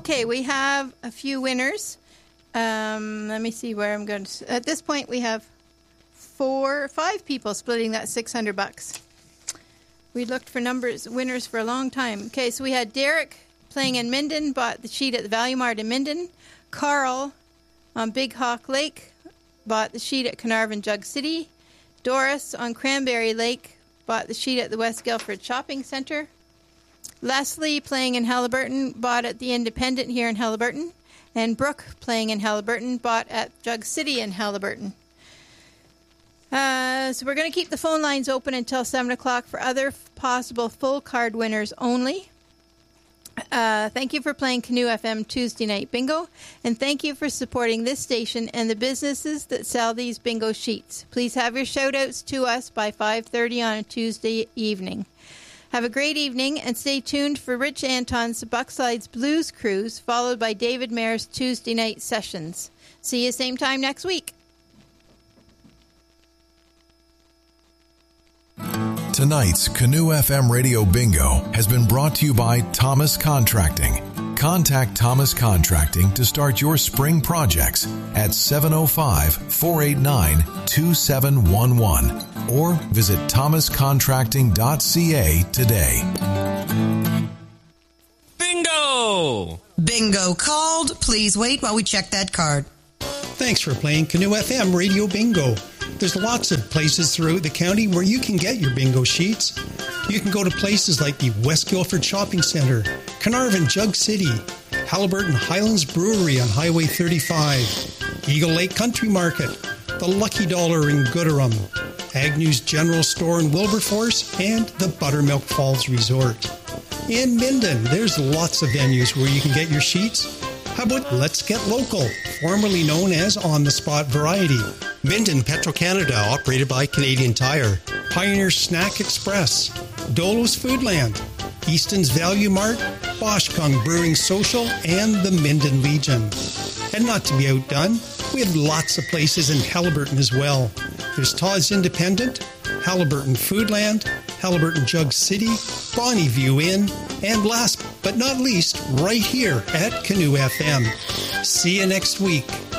Okay, we have a few winners. Let me see where I'm going to... At this point, we have 5 people splitting that $600. We looked for winners for a long time. Okay, so we had Derek playing in Minden, bought the sheet at the Value Mart in Minden. Carl on Big Hawk Lake bought the sheet at Carnarvon Jug City. Doris on Cranberry Lake bought the sheet at the West Guildford Shopping Centre. Leslie playing in Haliburton bought at the Independent here in Haliburton. And Brooke playing in Haliburton bought at Jug City in Haliburton. So we're going to keep the phone lines open until 7 o'clock for other possible full card winners only. Thank you for playing Canoe FM Tuesday Night Bingo, and thank you for supporting this station and the businesses that sell these bingo sheets. Please have your shout-outs to us by 5:30 on a Tuesday evening. Have a great evening, and stay tuned for Rich Anton's Buckslides Blues Cruise, followed by David Mayer's Tuesday Night Sessions. See you same time next week. Tonight's Canoe FM Radio Bingo has been brought to you by Thomas Contracting. Contact Thomas Contracting to start your spring projects at 705-489-2711 or visit thomascontracting.ca today. Bingo! Bingo called. Please wait while we check that card. Thanks for playing Canoe FM Radio Bingo. There's lots of places throughout the county where you can get your bingo sheets. You can go to places like the West Guildford Shopping Centre, Carnarvon Jug City, Haliburton Highlands Brewery on Highway 35, Eagle Lake Country Market, the Lucky Dollar in Gooderham, Agnew's General Store in Wilberforce, and the Buttermilk Falls Resort. In Minden, there's lots of venues where you can get your sheets. How about Let's Get Local, formerly known as On the Spot Variety? Minden Petro-Canada, operated by Canadian Tire. Pioneer Snack Express. Dolo's Foodland. Easton's Value Mart. Boschkung Brewing Social, and the Minden Legion. And not to be outdone, we have lots of places in Haliburton as well. There's Todd's Independent, Haliburton Foodland, Haliburton Jug City, Bonnie View Inn, and last but not least, right here at Canoe FM. See you next week.